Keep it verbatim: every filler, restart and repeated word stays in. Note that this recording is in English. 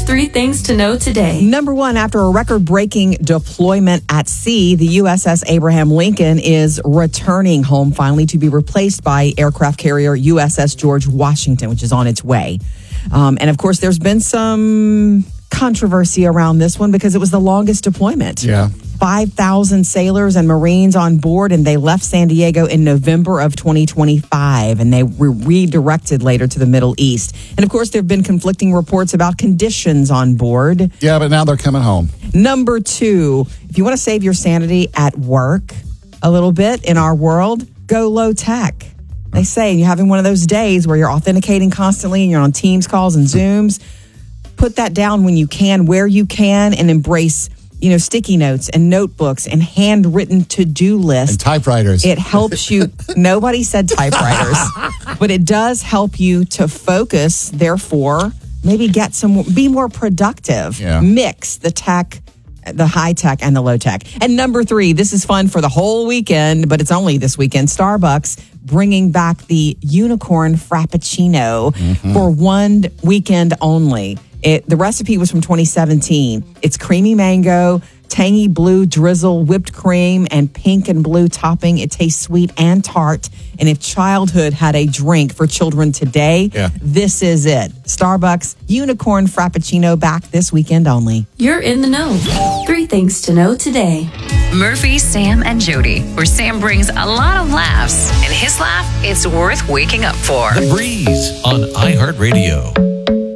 three things to know today. Number one, after a record-breaking deployment at sea, the U S S Abraham Lincoln is returning home finally to be replaced by aircraft carrier U S S George Washington, which is on its way. Um, and of course, there's been some controversy around this one because it was the longest deployment. Yeah. five thousand sailors and Marines on board, and they left San Diego in November of twenty twenty-five, and they were redirected later to the Middle East. And of course, there have been conflicting reports about conditions on board. Yeah, but now they're coming home. Number two, if you want to save your sanity at work a little bit in our world, go low tech. They say you're having one of those days where you're authenticating constantly and you're on Teams calls and Zooms. Put that down when you can, where you can, and embrace, you know, sticky notes and notebooks and handwritten to-do lists. And typewriters. It helps you. Nobody said typewriters, but it does help you to focus. Therefore, maybe get some, be more productive. Yeah. Mix the tech, the high tech and the low tech. And number three, this is fun for the whole weekend, but it's only this weekend. Starbucks bringing back the unicorn frappuccino mm-hmm. for one weekend only. It, the recipe was from twenty seventeen. It's creamy mango, tangy blue drizzle, whipped cream, and pink and blue topping. It tastes sweet and tart. And if childhood had a drink for children today, yeah. this is it. Starbucks Unicorn Frappuccino back this weekend only. You're in the know. Three things to know today. Murphy, Sam, and Jody, where Sam brings a lot of laughs. And his laugh, it's worth waking up for. The Breeze on iHeartRadio.